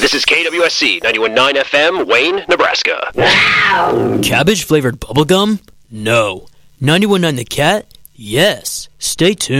This is KWSC 91.9 FM, Wayne, Nebraska. Cabbage-flavored bubblegum? No. 91.9 The Cat? Yes. Stay tuned.